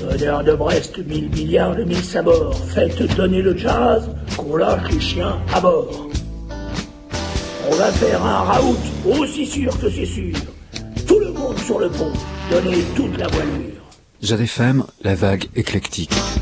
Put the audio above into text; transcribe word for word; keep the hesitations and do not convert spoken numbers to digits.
Honneur de Brest, mille milliards de mille sabords. Faites donner le jazz, qu'on lâche les chiens à bord. On va faire un raout, aussi sûr que c'est sûr. Tout le monde sur le pont, donnez toute la voilure. Jade F M, la vague éclectique.